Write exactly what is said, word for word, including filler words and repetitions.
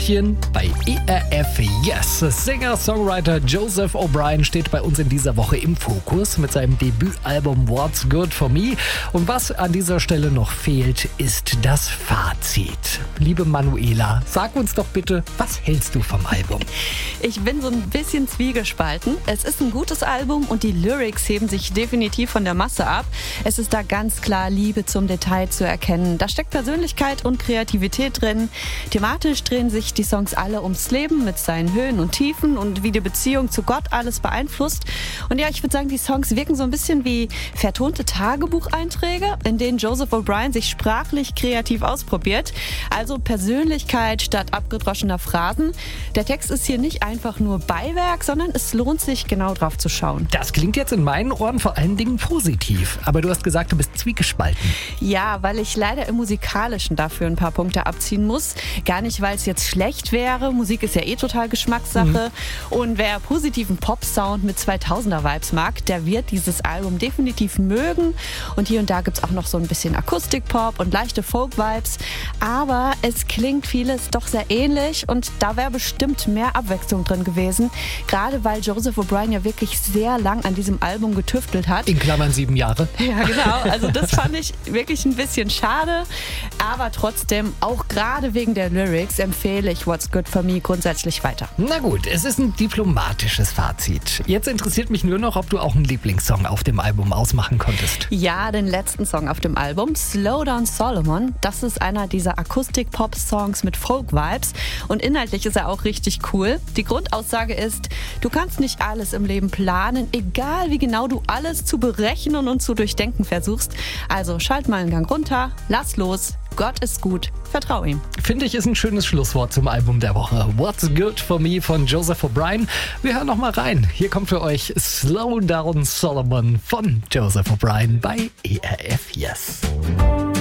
Tagchen bei E R F Yes. Singer-Songwriter Joseph O'Brien steht bei uns in dieser Woche im Fokus mit seinem Debütalbum What's Good For Me. Und was an dieser Stelle noch fehlt, ist das Fazit. Liebe Manuela, sag uns doch bitte, was hältst du vom Album? Ich bin so ein bisschen zwiegespalten. Es ist ein gutes Album und die Lyrics heben sich definitiv von der Masse ab. Es ist da ganz klar Liebe zum Detail zu erkennen. Da steckt Persönlichkeit und Kreativität drin. Thematisch drehen sich die Songs alle ums Leben mit seinen Höhen und Tiefen und wie die Beziehung zu Gott alles beeinflusst. Und ja, ich würde sagen, die Songs wirken so ein bisschen wie vertonte Tagebucheinträge, in denen Joseph O'Brien sich sprachlich kreativ ausprobiert. Also Persönlichkeit statt abgedroschener Phrasen. Der Text ist hier nicht einfach nur Beiwerk, sondern es lohnt sich, genau drauf zu schauen. Das klingt jetzt in meinen Ohren vor allen Dingen positiv. Aber du hast gesagt, du bist zwiegespalten. Ja, weil ich leider im Musikalischen dafür ein paar Punkte abziehen muss. Gar nicht, weil es jetzt schlecht wäre. Musik ist ja eh total Geschmackssache. Mhm. Und wer positiven Pop-Sound mit zweitausender-Vibes mag, der wird dieses Album definitiv mögen. Und hier und da gibt es auch noch so ein bisschen Akustik-Pop und leichte Folk-Vibes. Aber es klingt vieles doch sehr ähnlich und da wäre bestimmt mehr Abwechslung drin gewesen. Gerade weil Joseph O'Brien ja wirklich sehr lang an diesem Album getüftelt hat. In Klammern sieben Jahre. Ja, genau. Also das fand ich wirklich ein bisschen schade. Aber trotzdem, auch gerade wegen der Lyrics, empfehle ich What's Good For Me grundsätzlich weiter. Na gut, es ist ein diplomatisches Fazit. Jetzt interessiert mich nur noch, ob du auch einen Lieblingssong auf dem Album ausmachen konntest. Ja, den letzten Song auf dem Album, Slow Down Solomon. Das ist einer dieser Akustik-Pop-Songs mit Folk-Vibes. Und inhaltlich ist er auch richtig cool. Die Grundaussage ist, du kannst nicht alles im Leben planen, egal wie genau du alles zu berechnen und zu durchdenken versuchst. Also schalt mal einen Gang runter, lass los. Gott ist gut, vertrau ihm. Finde ich, ist ein schönes Schlusswort zum Album der Woche. What's Good For Me von Joseph O'Brien. Wir hören noch mal rein. Hier kommt für euch Slow Down Solomon von Joseph O'Brien bei E R F Yes.